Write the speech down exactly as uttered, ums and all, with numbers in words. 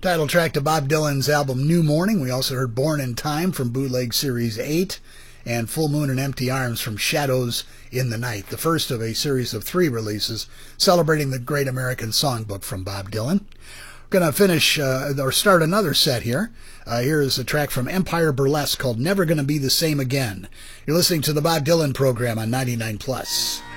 Title track to Bob Dylan's album New Morning. We also heard Born in Time from Bootleg Series eight and Full Moon and Empty Arms from Shadows in the Night, the first of a series of three releases celebrating the Great American Songbook from Bob Dylan. We're going to finish uh, or start another set here. Uh, here is a track from Empire Burlesque called Never Gonna Be the Same Again. You're listening to the Bob Dylan program on ninety-nine plus.